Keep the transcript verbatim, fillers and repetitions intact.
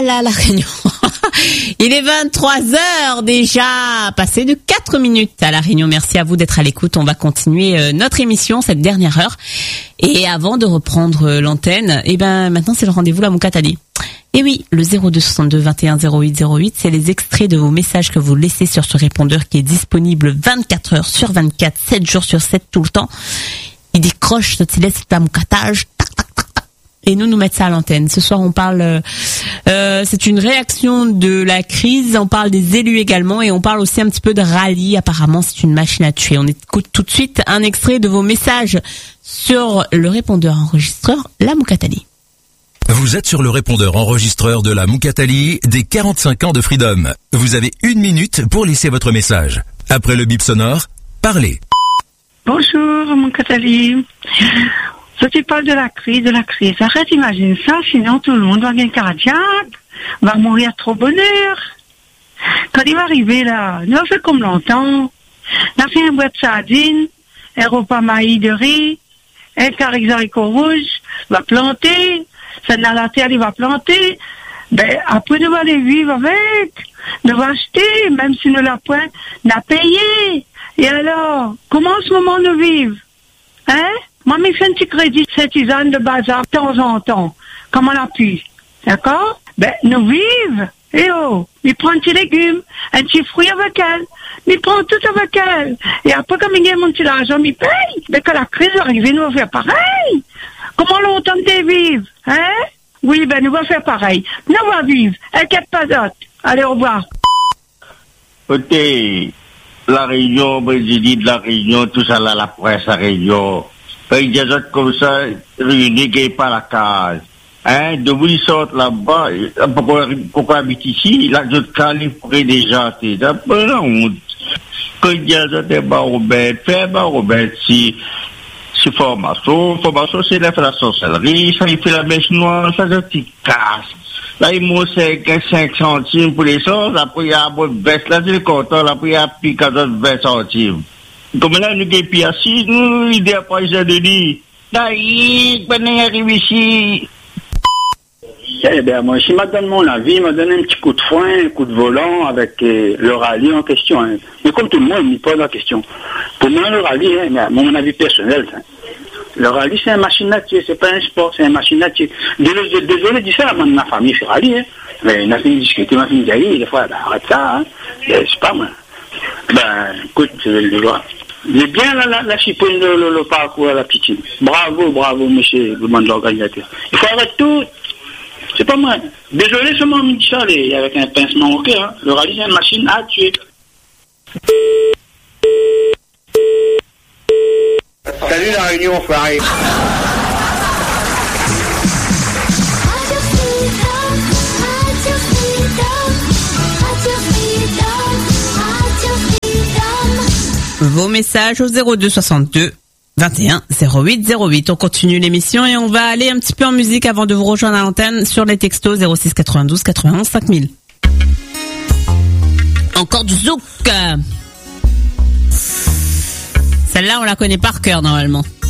voilà la Réunion. Il est vingt-trois heures déjà, passé de quatre minutes à la Réunion. Merci à vous d'être à l'écoute. On va continuer notre émission, cette dernière heure. Et avant de reprendre l'antenne, eh ben maintenant c'est le rendez-vous la Moukatali. Et oui, le zéro deux soixante-deux vingt et un zéro huit zéro huit, c'est les extraits de vos messages que vous laissez sur ce répondeur qui est disponible vingt-quatre heures sur vingt-quatre, sept jours sur sept tout le temps. Il décroche, il laisse la Moukatage, tac, tac, tac, tac. Et nous, nous mettons ça à l'antenne. Ce soir, on parle, euh, c'est une réaction de la crise, on parle des élus également, et on parle aussi un petit peu de rallye. Apparemment, c'est une machine à tuer. On écoute tout de suite un extrait de vos messages sur le répondeur enregistreur, la Moukatali. Vous êtes sur le répondeur enregistreur de la Moukatali des quarante-cinq ans de Freedom. Vous avez une minute pour laisser votre message. Après le bip sonore, parlez. Bonjour, Moukatali. Je te parle de la crise, de la crise. Arrête, imagine ça, sinon tout le monde va gagner cardiaque, va mourir trop bonheur. Quand il va arriver là, nous on fait comme longtemps. On a fait un boît de sardines, un repas maïs de riz, un carré haricots rouges, va planter, ça dans la terre, il va planter. Ben, après, nous allons aller vivre avec, nous allons acheter, même si nous l'avons point, nous avons payé. Et alors, comment en ce moment nous vivons? Hein? Moi, je fais un petit crédit de tisane de bazar de temps en temps, comme on a pu. D'accord? Ben, nous vivons. Et oh, il prend un petit légume, un petit fruit avec elle. Il prend tout avec elle. Et après, comme il y a mon petit argent, il paye. Mais quand la crise arrive, nous allons faire pareil. Comment longtemps tu vivre? Hein? Oui, ben, nous allons faire pareil. Nous allons vivre. Inquiète pas d'autre. Allez, au revoir. Ok. La Réunion, Brésil, de la Réunion, tout ça là, la presse, la Réunion. Il y a des autres comme ça, réunis qui n'est pas la case. Hein, de vous, ils sortent là-bas, pourquoi, pourquoi habitent ici, là, je calibrer déjà, c'est un peu la honte. Quand il y a des autres, bah, Robert, fait, bah, Robert, si, si formation, formation, c'est la, la sorcellerie, ça, il fait la mèche noire, ça, c'est un petit casse. Là, il m'a cinq centimes pour les sauces, après, il y a un bon veste, là, c'est le content, après, il y a pique à vingt centimes. Comme là, nous, qui est assis, nous, il dit après, j'ai de dire, là, il, ben, il arrive ici. Eh bien, moi, si je donne mon avis, il m'a donné un petit coup de foin, un coup de volant avec euh, le rallye en question. Hein. Mais comme tout le monde, il me pose la question. Pour moi, le rallye, hein, mon avis personnel, hein, le rallye, c'est une machine à tuer, c'est pas un sport, c'est une machine à tuer. Désolé, désolé, dis ça, moi, ma famille fait rallye, hein. Mais on a fini de discuter, on a fini d'aller, des fois, ben, arrête ça, hein. C'est pas moi. Ben, écoute, je vais le voir. Mais bien la, la, la chipoune, le, le, le parcours à la petite. Bravo, bravo, monsieur le monde organisateur. Il faut arrêter tout. C'est pas moi. Désolé, seulement on me dit ça, les, avec un pincement au cœur. Hein. Le rallye, c'est une machine à tuer. Salut la Réunion, frère. Vos messages au zéro deux soixante-deux vingt et un zéro huit zéro huit. On continue l'émission et on va aller un petit peu en musique avant de vous rejoindre à l'antenne sur les textos zéro six quatre-vingt-douze quatre-vingt-onze cinq mille. Encore du zouk. Celle-là, on la connaît par cœur normalement.